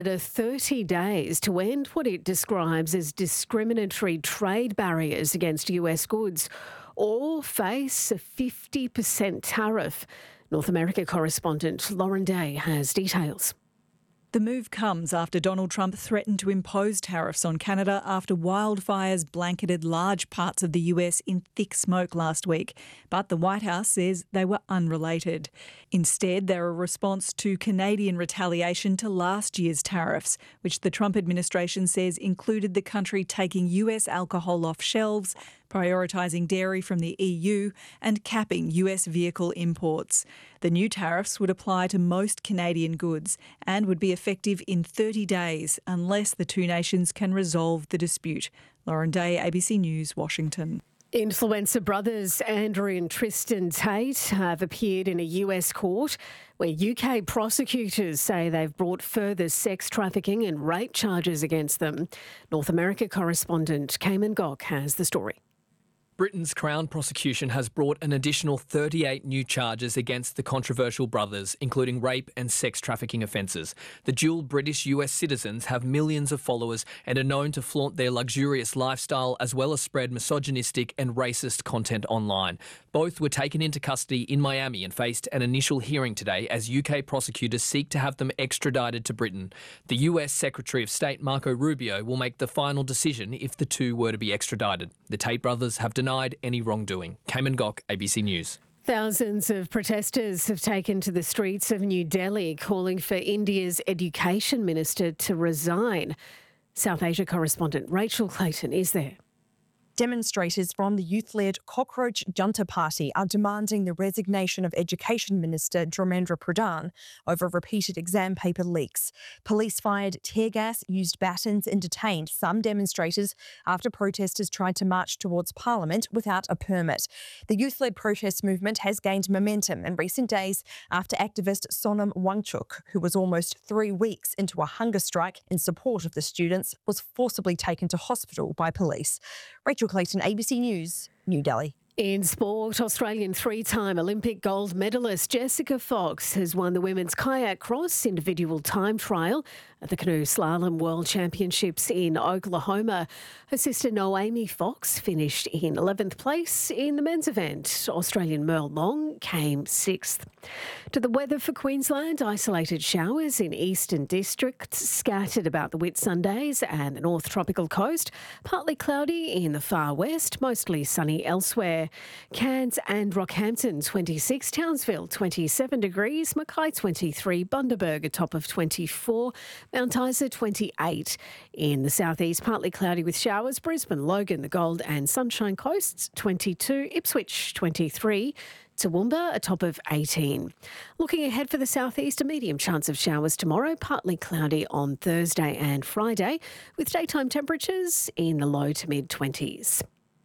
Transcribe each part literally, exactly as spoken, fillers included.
thirty days to end what it describes as discriminatory trade barriers against U S goods, all face a fifty percent tariff. North America correspondent Lauren Day has details. The move comes after Donald Trump threatened to impose tariffs on Canada after wildfires blanketed large parts of the U S in thick smoke last week. But the White House says they were unrelated. Instead, they're a response to Canadian retaliation to last year's tariffs, which the Trump administration says included the country taking U S alcohol off shelves, prioritising dairy from the E U and capping U S vehicle imports. The new tariffs would apply to most Canadian goods and would be effective in thirty days unless the two nations can resolve the dispute. Lauren Day, A B C News, Washington. Influencer brothers Andrew and Tristan Tate have appeared in a U S court where U K prosecutors say they've brought further sex trafficking and rape charges against them. North America correspondent Cayman Gok has the story. Britain's Crown prosecution has brought an additional thirty-eight new charges against the controversial brothers, including rape and sex trafficking offences. The dual British U S citizens have millions of followers and are known to flaunt their luxurious lifestyle as well as spread misogynistic and racist content online. Both were taken into custody in Miami and faced an initial hearing today as U K prosecutors seek to have them extradited to Britain. The U S Secretary of State Marco Rubio will make the final decision if the two were to be extradited. The Tate brothers have denied any wrongdoing. Cayman Gok, A B C News. Thousands of protesters have taken to the streets of New Delhi calling for India's education minister to resign. South Asia correspondent Rachel Clayton is there. Demonstrators from the youth-led Cockroach Junta Party are demanding the resignation of Education Minister Dharmendra Pradhan over repeated exam paper leaks. Police fired tear gas, used batons and detained some demonstrators after protesters tried to march towards Parliament without a permit. The youth-led protest movement has gained momentum in recent days after activist Sonam Wangchuk, who was almost three weeks into a hunger strike in support of the students, was forcibly taken to hospital by police. Rachel Clayton, A B C News, New Delhi. In sport, Australian three-time Olympic gold medalist Jessica Fox has won the women's kayak cross individual time trial at the Canoe Slalom World Championships in Oklahoma. Her sister Noemi Fox finished in eleventh place in the men's event. Australian Merle Long came sixth. To the weather for Queensland, isolated showers in eastern districts scattered about the Whitsundays and the North Tropical Coast. Partly cloudy in the far west, mostly sunny elsewhere. Cairns and Rockhampton twenty-six, Townsville twenty-seven degrees, Mackay twenty-three, Bundaberg a top of twenty-four, Mount Isa twenty-eight. In the southeast, partly cloudy with showers, Brisbane, Logan, the Gold and Sunshine Coasts twenty-two, Ipswich twenty-three, Toowoomba a top of eighteen. Looking ahead for the southeast, a medium chance of showers tomorrow, partly cloudy on Thursday and Friday, with daytime temperatures in the low to mid twenties.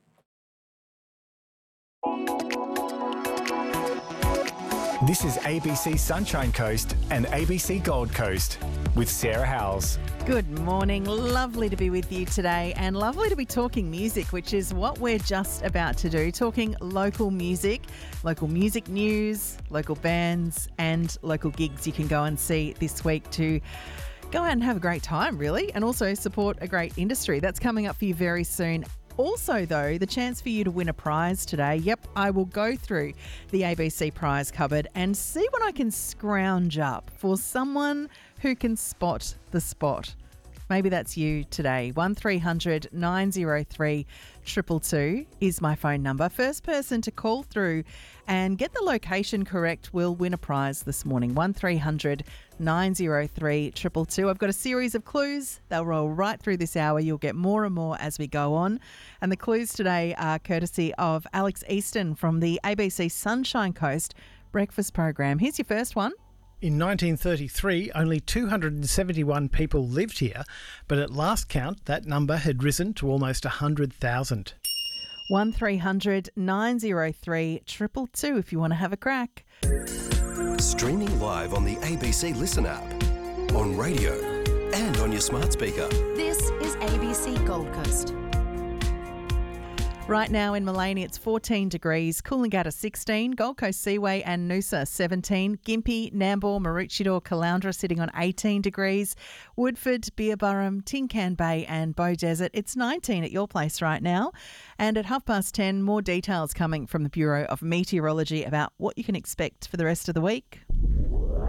This is A B C Sunshine Coast and A B C Gold Coast with Sarah Howells. Good morning. Lovely to be with you today and lovely to be talking music, which is what we're just about to do. Talking local music, local music news, local bands and local gigs you can go and see this week to go out and have a great time, really, and also support a great industry. That's coming up for you very soon. Also, though, the chance for you to win a prize today. Yep, I will go through the A B C prize cupboard and see what I can scrounge up for someone who can spot the spot. Maybe that's you today. one three hundred nine oh three two two two is my phone number. First person to call through and get the location correct will win a prize this morning. one three hundred nine oh three two two two. I've got a series of clues. They'll roll right through this hour. You'll get more and more as we go on. And the clues today are courtesy of Alex Easton from the A B C Sunshine Coast breakfast program. Here's your first one. In nineteen thirty-three, only two hundred seventy-one people lived here, but at last count, that number had risen to almost one hundred thousand. one three hundred nine oh three two two two if you want to have a crack. Streaming live on the A B C Listen app, on radio and on your smart speaker. This is A B C Gold Coast. Right now in Maleny, it's fourteen degrees, Coolangatta sixteen, Gold Coast Seaway and Noosa seventeen, Gympie, Nambour, Maroochydore, Caloundra sitting on eighteen degrees, Woodford, Beerburrum, Tin Can Bay and Bow Desert, it's nineteen at your place right now. And at half past ten, more details coming from the Bureau of Meteorology about what you can expect for the rest of the week.